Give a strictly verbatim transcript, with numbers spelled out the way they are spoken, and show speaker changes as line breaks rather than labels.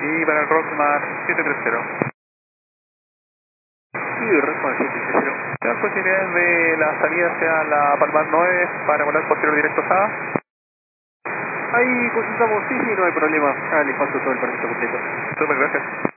Y para el Rockman siete tres cero.
Sí, Rockman siete tres cero.
Las posibilidades de la salida sea la Palmar nueve para volar posterior directo a.
Ahí consultamos, sí, sí, no hay problema. Ya les paso todo el permiso completo.
Super, gracias.